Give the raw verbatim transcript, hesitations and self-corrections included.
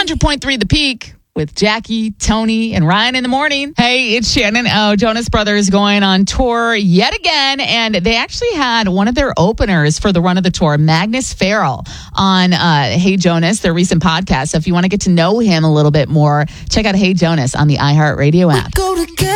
hundred point three The Peak with Jackie, Tony, and Ryan in the morning. Hey, it's Shannon O. Jonas Brothers going on tour yet again, and they actually had one of their openers for the run of the tour, Magnus Farrell, on uh, Hey Jonas, their recent podcast. So if you want to get to know him a little bit more, check out Hey Jonas on the iHeartRadio app.